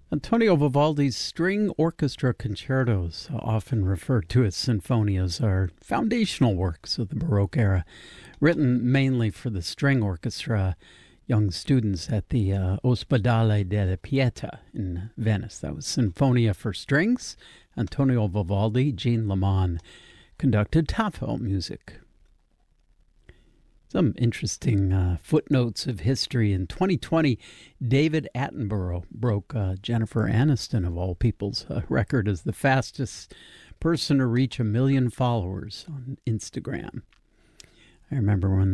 Antonio Vivaldi's string orchestra concertos, often referred to as sinfonias, are foundational works of the Baroque era, written mainly for the string orchestra, young students at the Ospedale della Pietà in Venice. That was Sinfonia for Strings. Antonio Vivaldi, Jean Lemon conducted Tafel music. Some interesting footnotes of history. In 2020, David Attenborough broke Jennifer Aniston, of all people's, record as the fastest person to reach 1 million followers on Instagram. I remember when